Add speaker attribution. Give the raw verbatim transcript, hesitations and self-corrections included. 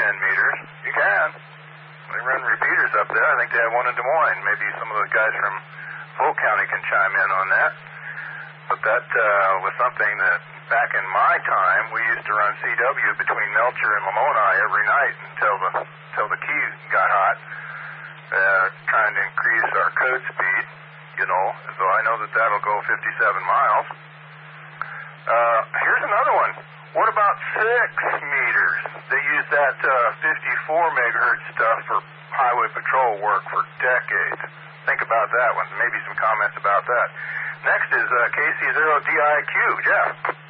Speaker 1: ten meters. You can. They run repeaters up there. I think they have one in Des Moines. Maybe some of the guys from Polk County can chime in on that. But that uh, was something that back in my time we used to run C W between Melcher and Lamoni every night until the until the key got hot, uh, trying to increase our code speed. You know, so I know that that'll go fifty-seven miles. Uh, here's another one. What about six meters? They use that uh, fifty-four megahertz stuff for highway patrol work for decades. Think about that one. Maybe some comments about that. Next is uh, K C zero D I Q. Jeff.